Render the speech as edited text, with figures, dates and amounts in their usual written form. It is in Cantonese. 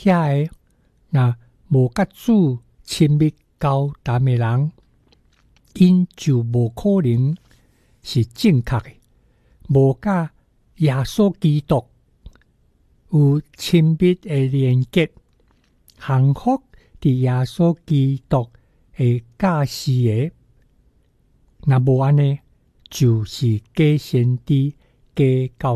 遐个若无甲主亲密交谈的人，因就无可能是正确的，无甲耶稣基督有亲密的连结，幸福伫耶稣基督的教示的。若无安尼，就是假先知、假教